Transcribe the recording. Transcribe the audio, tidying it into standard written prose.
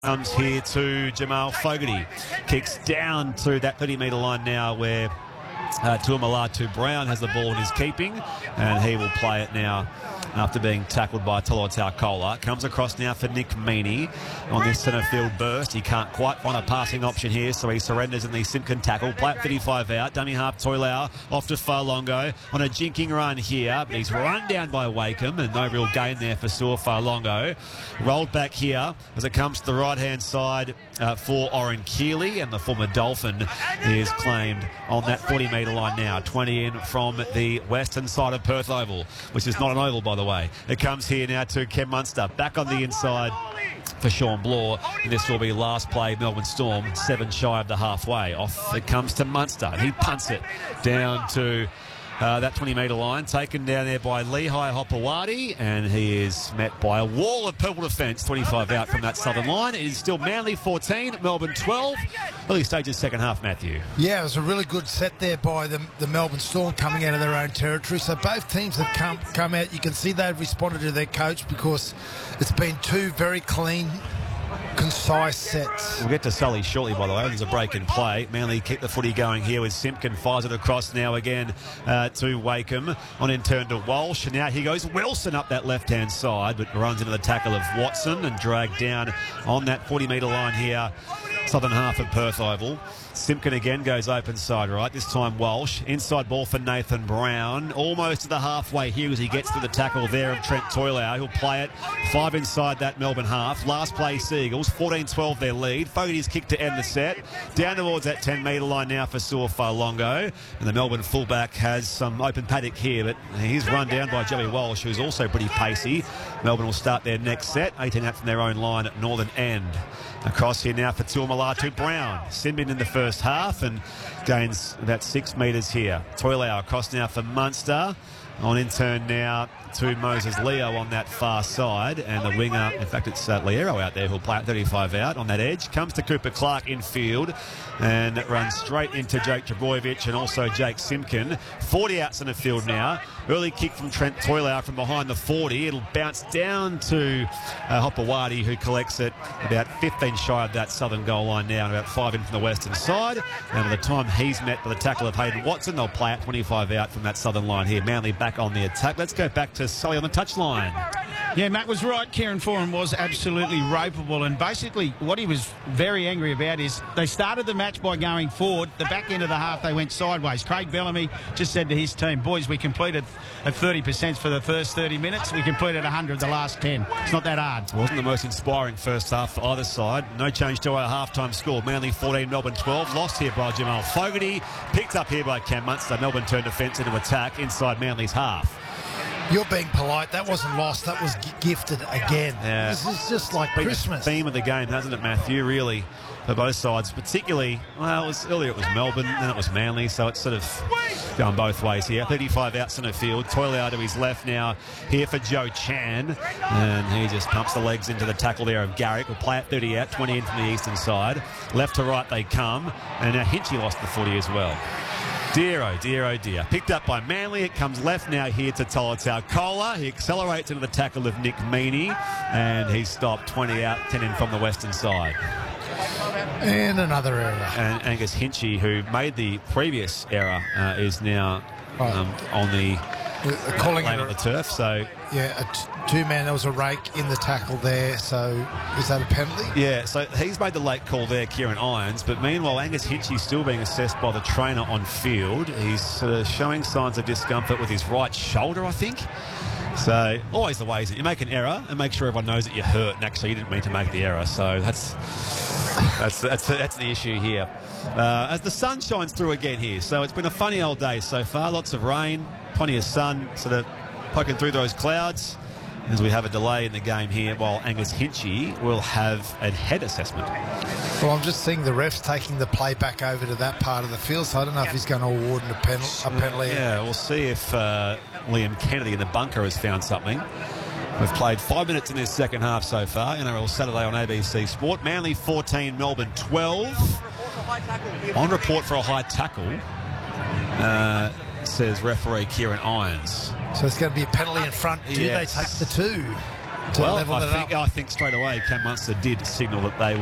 Comes here to Jamal Fogarty. Kicks down to that 30-metre line now where Tuamalatu Brown has the ball in his keeping, and he will play it now after being tackled by Tolotau Kola. Comes across now for Nick Meaney on this centre field burst. He can't quite find a passing option here, so he surrenders in the Simpkin tackle. Play at 35 out. Dummy half Toilau off to Farlongo on a jinking run here, but he's run down by Wakeham and no real gain there for Saw Farlongo. Rolled back here as it comes to the right-hand side for Oren Keeley, and the former Dolphin is claimed on that 40-metre line now. 20 in from the western side of Perth Oval, which is not an oval, by the way. It comes here now to Ken Munster. Back on the inside for Sean Bloor. And this will be last play, Melbourne Storm, 7 shy of the halfway. Off it comes to Munster. He punts it down to that 20-metre line, taken down there by Lehigh Hopewadi, and he is met by a wall of purple defence, 25 out from that southern line. It is still Manly 14, Melbourne 12. Early stages second half, Matthew. Yeah, it was a really good set there by the Melbourne Storm coming out of their own territory. So both teams have come out. You can see they've responded to their coach because it's been two very clean, concise sets. We'll get to Sully shortly, by the way. There's a break in play. Manly keep the footy going here with Simpkin. Fires it across now again to Wakeham. On in turn to Walsh. And now here goes Wilson up that left-hand side, but runs into the tackle of Watson and dragged down on that 40-metre line here. Southern half of Perth Oval. Simpkin again goes open side right. This time Walsh. Inside ball for Nathan Brown. Almost to the halfway here as he gets to the tackle there of Trent Toilau. He'll play it. 5 inside that Melbourne half. Last play Seagulls. 14-12 their lead. Fogarty's kick to end the set. Down towards that 10-metre line now for Saw Farlongo. And the Melbourne fullback has some open paddock here, but he's run down by Joey Walsh, who's also pretty pacey. Melbourne will start their next set. 18 out from their own line at Northern End. Across here now for Tuamalatu Brown. Simbin in the first half and gains about 6 metres here. Toilau across now for Munster. On in turn now to Moses Leo on that far side, and the winger, in fact it's Liero out there who'll play at 35 out on that edge. Comes to Cooper Clark in field and runs straight into Jake Trbojevic and also Jake Simpkin. 40 out centre field now. Early kick from Trent Toilau from behind the 40. It'll bounce down to Hopewadi, who collects it about 15 shy of that southern goal line now, and about 5 in from the western side. And by the time he's met by the tackle of Hayden Watson, they'll play at 25 out from that southern line here. Manly back on the attack. Let's go back to Sully on the touchline. Yeah, Matt was right. Kieran Foran was absolutely ropeable, and basically what he was very angry about is they started the match by going forward. The back end of the half they went sideways. Craig Bellamy just said to his team, boys, we completed at 30% for the first 30 minutes. We completed 100 the last 10. It's not that hard. It wasn't the most inspiring first half for either side. No change to our half-time score. Manly 14, Melbourne 12. Lost here by Jamal Fogarty. Picked up here by Cam Munster. Melbourne turned defence into attack inside Manly's half. You're being polite. That wasn't lost. That was gifted again. Yeah. This is just like Christmas. The theme of the game, hasn't it, Matthew? Really, for both sides. Particularly, well, earlier it was Melbourne, then it was Manly, so it's sort of going both ways here. 35 out centre field. Toilau to his left now here for Joe Chan. And he just pumps the legs into the tackle there of Garrick. Will play at 30 out, 20 in from the eastern side. Left to right they come. And now Hinchy lost the footy as well. Dear, oh dear, oh dear. Picked up by Manly. It comes left now here to Tolotau Kola. He accelerates into the tackle of Nick Meaney. And he's stopped 20 out, 10 in from the western side. And another error. And Angus Hinchy, who made the previous error, is now on the calling lane on the turf. So yeah, a two-man. There was a rake in the tackle there. So is that a penalty? Yeah, so he's made the late call there, Kieran Irons. But meanwhile, Angus Hinchy's still being assessed by the trainer on field. He's showing signs of discomfort with his right shoulder, I think. So always the way is that you make an error and make sure everyone knows that you're hurt and actually you didn't mean to make the error. So that's the issue here. As the sun shines through again here. So it's been a funny old day so far. Lots of rain, plenty of sun sort of poking through those clouds as we have a delay in the game here while Angus Hinchy will have a head assessment. Well, I'm just seeing the refs taking the play back over to that part of the field, so I don't know if he's going to award a penalty. Yeah, we'll see if Liam Kennedy in the bunker has found something. We've played 5 minutes in this second half so far. NRL Saturday on ABC Sport. Manly 14, Melbourne 12. On report for a high tackle, says referee Kieran Irons. So it's going to be a penalty in front. Do they take the two? to level it up. I think straight away Cam Munster did signal that they